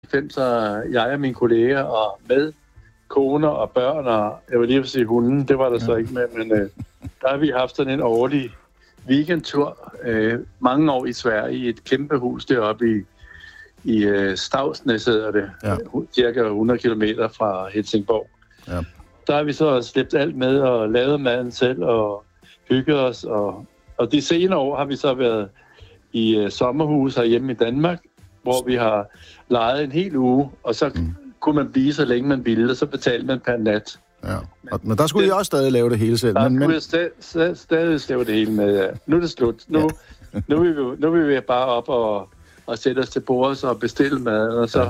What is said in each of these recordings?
90'er, jeg og mine kolleger, og med koner og børn, og jeg vil lige sige hunden, det var der så ikke med, men der har vi haft sådan en årlig weekendtur, mange år i Sverige, i et kæmpe hus deroppe i Stavsnæs, hedder det, cirka 100 kilometer fra Helsingborg. Ja. Der har vi så slæbt alt med og lavet maden selv og hygget os, og de senere år har vi så været i sommerhus herhjemme i Danmark, hvor vi har lejet en hel uge, og så kunne man blive så længe man ville, og så betalte man per nat. Ja. Men der skulle I også stadig lave det hele selv. Der skulle jeg stadig lave det hele med, ja. Nu er det slut. Nu vil vi bare op og sætte os til bordet og bestille mad, og så,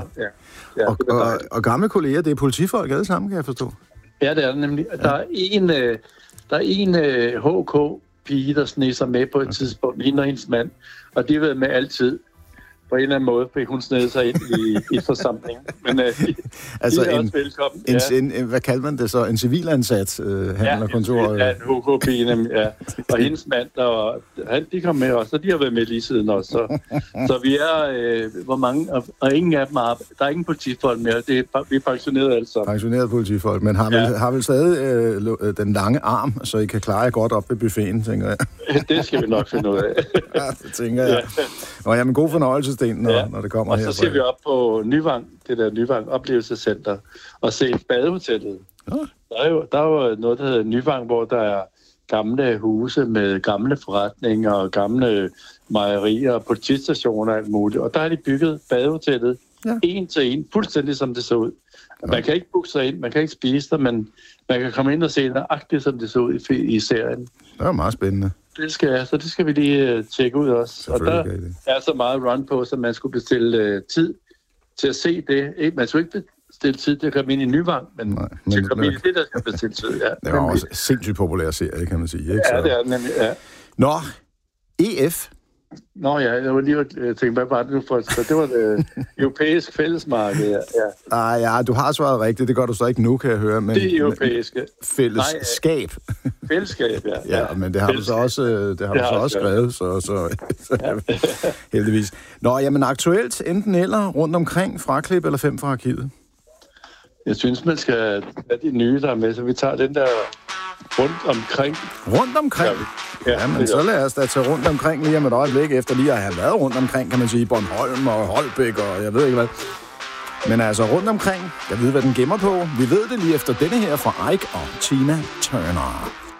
og gamle kolleger, det er politifolk alle sammen, kan jeg forstå? Ja, det er det nemlig. Ja. Der er en HK-pige, der sneser med på et tidspunkt, hende og hendes mand, og de har været med altid. På en eller anden måde fik hun snedet sig ind i forsamlingen. Men altså de er også velkommen. Hvad kalder man det så? En civilansat handlerkontor? Ja, en HK-pige, ja. Og hendes mand, de kom med også, og de har været med lige siden også. Så vi er, hvor mange, og ingen af dem har, der er ingen politifolk mere. Vi er pensionerede alle sammen. Pensionerede politifolk, men har vel stadig den lange arm, så I kan klare jer godt op ved buffeten, tænker jeg. Det skal vi nok finde ud af. Ja, det tænker jeg. Og jamen, god fornøjelse, Sten, når det kommer her. Og så ser vi op på Nyvang, det der Nyvang Oplevelsescenter, og se badehotellet. Ja. Der er jo noget, der hedder Nyvang, hvor der er gamle huse med gamle forretninger og gamle mejerier og politistationer og alt muligt. Og der har de bygget badehotellet en til en, fuldstændig som det så ud. Man kan ikke booke sig ind, man kan ikke spise der, men man kan komme ind og se nøjagtigt, som det så ud i serien. Det er meget spændende. Det skal vi lige tjekke ud også. Og der er så meget run på, så man skulle bestille tid til at se det. Man skulle ikke bestille tid til at komme ind i Nyvang, men til at komme ind i det, der skal bestille tid. Ja, det var også sindssygt populær serie, kan man sige. Ikke? Ja, det er nemlig, ja. Nå, EF. Nå ja, jeg var lige tænkt, hvad var det nu for? Så det var det europæiske fællesmarked, ja. Du har svaret rigtigt, det gør du så ikke nu, kan jeg høre. Men, det europæiske. Fællesskab. Fællesskab, ja. Ja, men det har du så også, skrevet, så heldigvis. Nå, jamen aktuelt, enten eller, rundt omkring, fraklip eller 5 fra arkivet? Jeg synes, man skal have de nye, der er med, så vi tager den der rundt omkring. Rundt omkring? Ja, men så lad os da tage rundt omkring lige om et øjeblik, efter lige at have været rundt omkring, kan man sige, Bornholm og Holbæk og jeg ved ikke hvad. Men altså rundt omkring, jeg ved, hvad den gemmer på. Vi ved det lige efter denne her fra Ike og Tina Turner.